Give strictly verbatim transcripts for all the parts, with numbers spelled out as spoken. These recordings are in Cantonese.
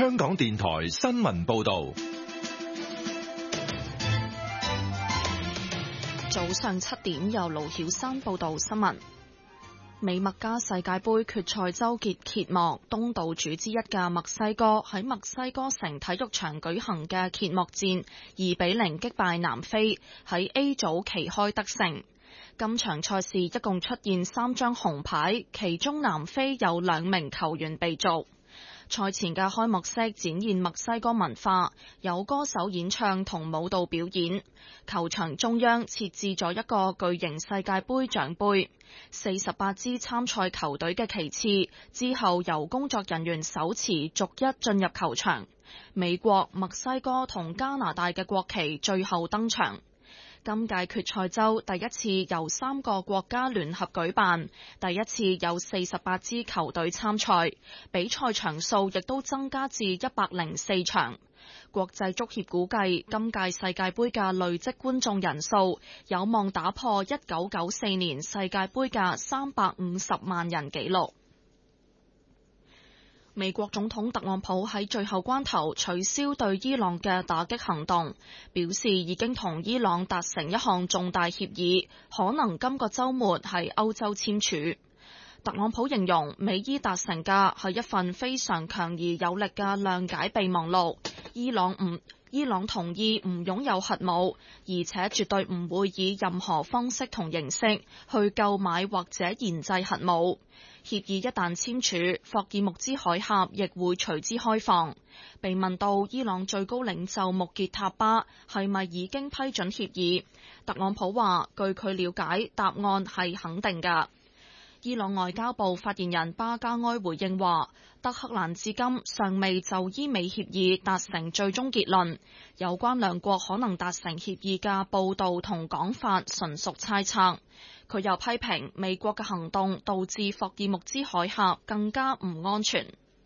香港電台新聞報道。 早上七點，由盧曉山報道新聞。美墨加世界盃決賽周結揭幕，東道主之一嘅墨西哥喺墨西哥城體育場舉行嘅揭幕戰，二比零擊敗南非，喺 A 組旗開得勝。今場賽事一共出現三張紅牌，其中南非有兩名球員被逐。賽前嘅開幕式展現墨西哥文化，有歌手演唱同舞蹈表演。球場中央設置咗一個巨型世界盃獎盃，四十八支參賽球隊嘅旗幟之後由工作人員手持逐一進入球場。美國、墨西哥同加拿大嘅國旗最後登場。今屆決賽周第一次由三個國家聯合舉辦，第一次有四十八支球隊參賽，比賽場數亦都增加至一百零四場。國際足協估計今屆世界盃嘅累積觀眾人數有望打破一九九四年世界盃嘅三百五十萬人紀錄。美國總統特朗普喺最後關頭取消對伊朗嘅打擊行動，表示已經同伊朗達成一項重大協議，可能今個週末喺歐洲簽署。特朗普形容美伊達成嘅係一份非常強而有力嘅諒解備忘錄，伊朗唔伊朗同意唔擁有核武，而且絕對唔會以任何方式同形式去購買或者研製核武。協議一旦簽署，霍爾木茲海峽亦會隨之開放。被問到伊朗最高領袖穆傑塔巴係咪已經批准協議，特朗普話：據佢了解，答案係肯定㗎。伊朗外交部發言人巴加埃回應話：德黑蘭至今尚未就伊美協議達成最終結論，有關兩國可能達成協議嘅報導同講法純屬猜測。佢又批評美國嘅行動導致霍爾木茲海峽更加唔安全。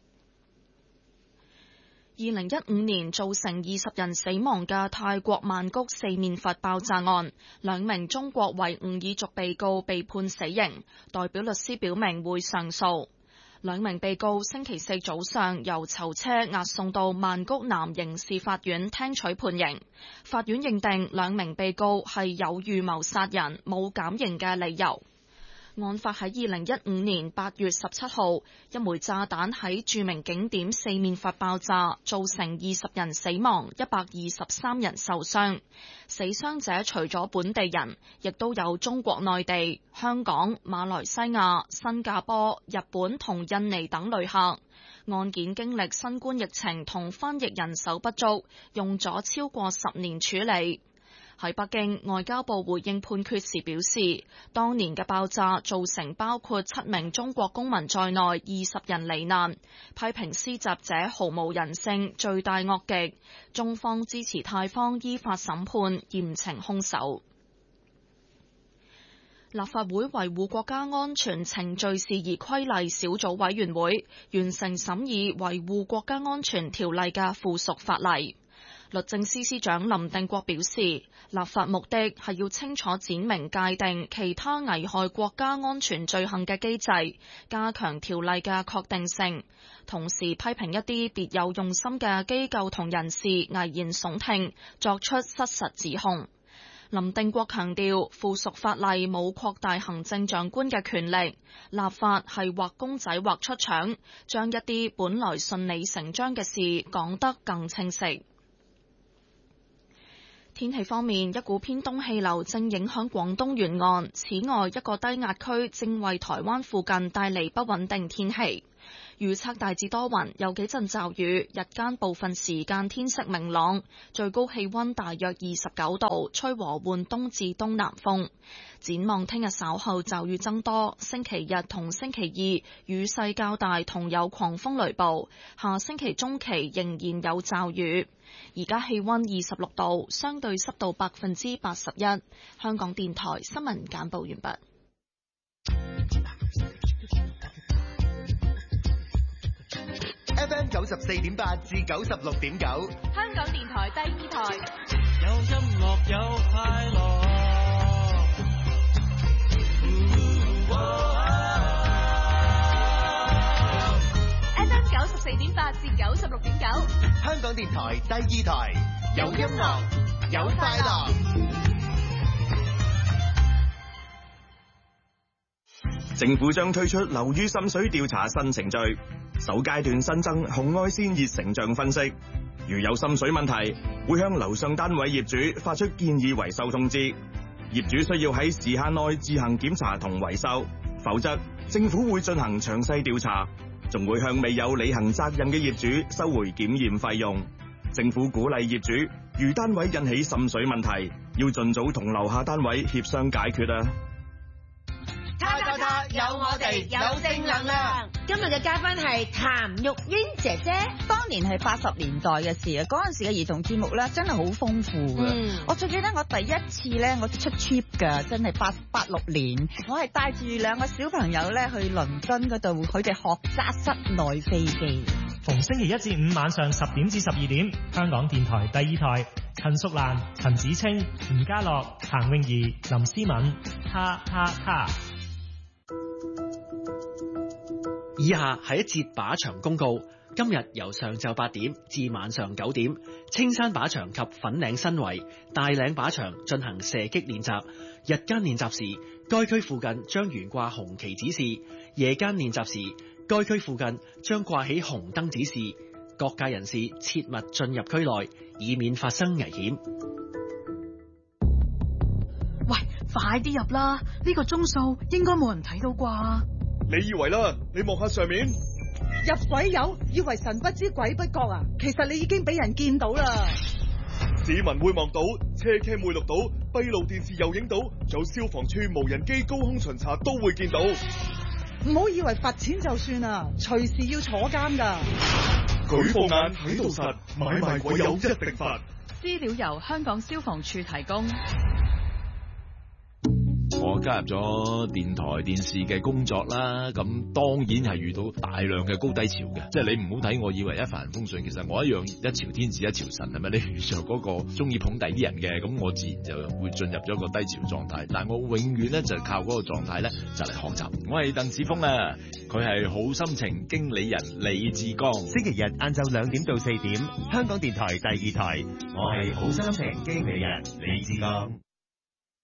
二零一五年造成二十人死亡嘅泰國曼谷四面佛爆炸案，兩名中國維吾爾族被告被判死刑，代表律師表明會上訴。兩名被告星期四早上由囚車押送到曼谷南刑事法院聽取判刑，法院認定兩名被告係有預謀殺人，冇減刑嘅理由。案發喺二零一五年八月十七號，一枚炸彈喺著名景點四面佛爆炸，造成二十人死亡，一百二十三人受傷。死傷者除咗本地人，亦都有中國內地、香港、馬來西亞、新加坡、日本同印尼等旅客。案件經歷新冠疫情同翻譯人手不足，用咗超過十年處理。喺北京，外交部回應判決時表示，當年嘅爆炸造成包括七名中國公民在內二十人罹難，批評施襲者毫無人性、罪大惡極，中方支持泰方依法審判，嚴懲兇手。立法會維護國家安全程序事宜規例小組委員會完成審議維護國家安全條例嘅附屬法例。律政司司長林定國表示，立法目的係要清楚闡明界定其他危害國家安全罪行嘅機制，加強條例嘅確定性，同時批評一啲別有用心嘅機構同人士危言聳聽，作出失實指控。林定國強調，附屬法例冇擴大行政長官嘅權力，立法係畫公仔畫出腸，將一啲本來順理成章嘅事講得更清晰。天氣方面，一股偏東氣流正影響廣東沿岸，此外一個低壓區正為台灣附近帶嚟不穩定天氣。預測大致多雲，有幾陣驟雨，日間部分時間天色明朗，最高氣溫大約二十九度，吹和緩東至東南風。展望聽日稍後驟雨增多，星期日同星期二雨勢較大，同有狂風雷暴。下星期中期仍然有驟雨。而家氣溫二十六度，相對濕度百分之八十一。香港電台新聞簡報完畢。 F M 九十四點八至九十六點九， 香港電台第二台。 有音樂有快樂。 F M 九十四點八至九十六點九。 香港電台第二台，有音樂，有快樂。 政府將推出樓宇滲水調查新程序，首階段新增紅外線熱成像分析。如有滲水問題，會向樓上單位業主發出建議維修通知。業主需要喺時限內自行檢查同維修，否則政府會進行詳細調查，仲會向未有履行責任嘅業主收回檢驗費用。政府鼓勵業主，如單位引起滲水問題，要盡早同樓下單位協商解決啊！ 他他他，有我哋，有正能量。今日嘅嘉賓係譚玉英姐姐。 當年係八十年代嘅事啊，嗰陣時嘅兒童節目咧真係好豐富㗎。嗯、我最記得我第一次咧，我出 trip 㗎，真係八八六年，我係帶住兩個小朋友咧去倫敦嗰度，佢哋學揸室內飛機。 逢星期一至五晚上十點至十二點，香港電台第二台，陳淑蘭、陳子清、吳家樂、彭詠儀、林思敏，哈哈哈。 以下係一節靶場公告。今日由上晝八點至晚上九點，青山靶場及粉嶺新圍、大嶺靶場進行射擊練習。日間練習時，該區附近將懸掛紅旗指示；夜間練習時，該區附近將掛起紅燈指示。各界人士切勿進入區內，以免發生危險。 喂，快啲入啦！呢個鐘數應該冇人睇到啩？ 你以為啦？你望下上面， 入鬼友以為神不知鬼不覺啊！其實你已經俾人見到啦。 市民會望到，車 cam 會錄到，閉路電視又影到，仲有消防處無人機高空巡查都會見到。 唔好以為罰錢就算啦，隨時要坐監噶。 舉報眼喺度實，買賣鬼友一定罰。 資料由香港消防處提供。 我加入咗電台電視嘅工作啦，咁當然係遇到大量嘅高低潮嘅，即係你唔好睇我以為一帆風順，其實我一樣一朝天子一朝臣，係咪？你遇着嗰個中意捧第啲人嘅，咁我自然就會進入咗一個低潮狀態。但係我永遠咧就靠嗰個狀態咧就嚟學習。我係鄧子峰啊，佢係好心情經理人李志剛。 星期日晏晝兩點到四點，香港電台第二台，我係好心情經理人李志剛。